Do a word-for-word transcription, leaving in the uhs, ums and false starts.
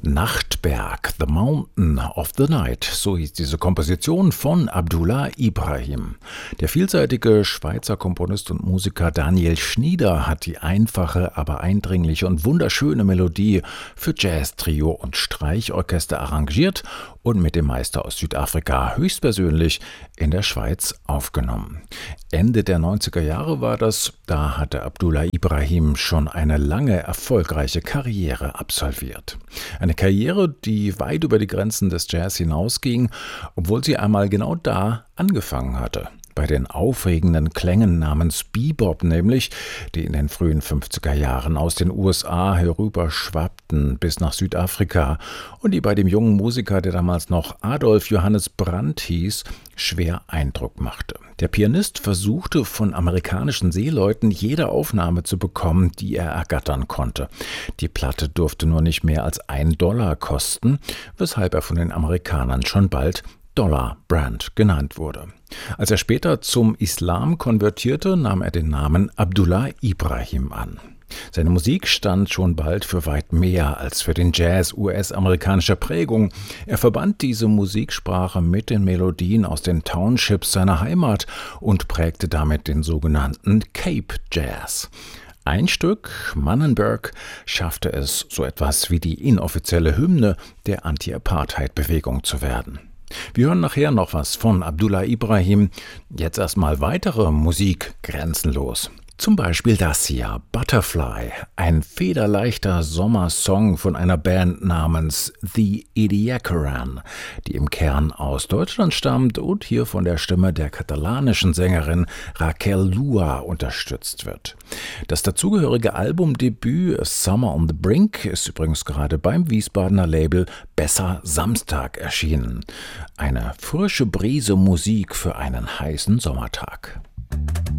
Nachtberg, The Mountain of the Night, so hieß diese Komposition von Abdullah Ibrahim. Der vielseitige Schweizer Komponist und Musiker Daniel Schnieder hat die einfache, aber eindringliche und wunderschöne Melodie für Jazz, Trio und Streichorchester arrangiert und mit dem Meister aus Südafrika höchstpersönlich in der Schweiz aufgenommen. Ende der neunziger Jahre war das, da hatte Abdullah Ibrahim schon eine lange, erfolgreiche Karriere absolviert. Eine Karriere, die weit über die Grenzen des Jazz hinausging, obwohl sie einmal genau da angefangen hatte. Bei den aufregenden Klängen namens Bebop nämlich, die in den frühen fünfziger Jahren aus den U S A herüberschwappten bis nach Südafrika und die bei dem jungen Musiker, der damals noch Adolf Johannes Brandt hieß, schwer Eindruck machte. Der Pianist versuchte von amerikanischen Seeleuten jede Aufnahme zu bekommen, die er ergattern konnte. Die Platte durfte nur nicht mehr als ein Dollar kosten, weshalb er von den Amerikanern schon bald Dollar Brand genannt wurde. Als er später zum Islam konvertierte, nahm er den Namen Abdullah Ibrahim an. Seine Musik stand schon bald für weit mehr als für den Jazz U S-amerikanischer Prägung. Er verband diese Musiksprache mit den Melodien aus den Townships seiner Heimat und prägte damit den sogenannten Cape Jazz. Ein Stück, Mannenberg, schaffte es, so etwas wie die inoffizielle Hymne der Anti-Apartheid-Bewegung zu werden. Wir hören nachher noch was von Abdullah Ibrahim. Jetzt erstmal weitere Musik grenzenlos. Zum Beispiel das hier, Butterfly, ein federleichter Sommersong von einer Band namens The Ediacaran, die im Kern aus Deutschland stammt und hier von der Stimme der katalanischen Sängerin Raquel Lua unterstützt wird. Das dazugehörige Albumdebüt Summer on the Brink ist übrigens gerade beim Wiesbadener Label Besser Samstag erschienen. Eine frische Brise Musik für einen heißen Sommertag.